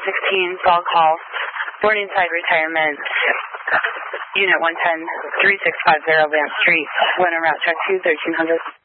116, Fog Hall, Morningside Retirement, Unit 110, 3650 Vance Street, winter route check 2, 1300.